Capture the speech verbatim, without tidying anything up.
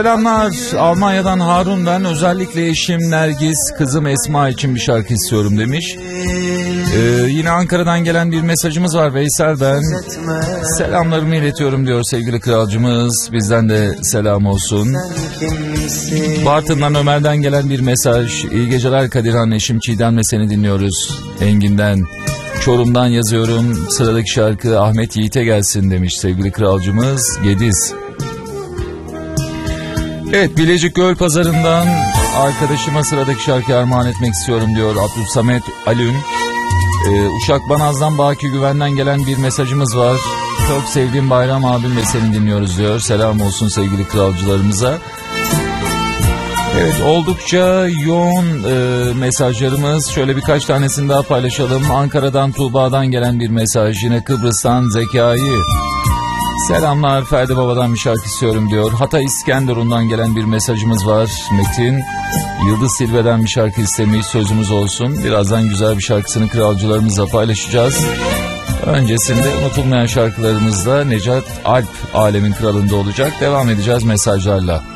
Selamlar, Almanya'dan Harun ben. Özellikle eşim Nergis, kızım Esma için bir şarkı istiyorum demiş. Ee, yine Ankara'dan gelen bir mesajımız var. Veysel ben. Selamlarımı iletiyorum diyor sevgili kralcımız. Bizden de selam olsun. Bartın'dan Ömer'den gelen bir mesaj. İyi geceler Kadirhan, eşim Çiğdem'le seni dinliyoruz. Engin'den. Çorum'dan yazıyorum. Sıradaki şarkı Ahmet Yiğit'e gelsin demiş sevgili kralcımız Gediz. Evet, Bilecik Göl Pazarı'ndan arkadaşıma sıradaki şarkı armağan etmek istiyorum diyor Abdülsamet Alün. Ee, Uşak Banaz'dan Baki Güven'den gelen bir mesajımız var. Çok sevdiğim Bayram abimle seni dinliyoruz diyor. Selam olsun sevgili kralcılarımıza. Evet, oldukça yoğun e, mesajlarımız. Şöyle birkaç tanesini daha paylaşalım. Ankara'dan Tuğba'dan gelen bir mesaj. Yine Kıbrıs'tan Zekai. Selamlar, Ferdi Baba'dan bir şarkı istiyorum diyor. Hatay İskenderun'dan gelen bir mesajımız var. Metin Yıldız Silve'den bir şarkı istemeyi sözümüz olsun. Birazdan güzel bir şarkısını kralcılarımızla paylaşacağız. Öncesinde unutulmayan şarkılarımızda Necat Alp Alemin Kralı'nda olacak. Devam edeceğiz mesajlarla.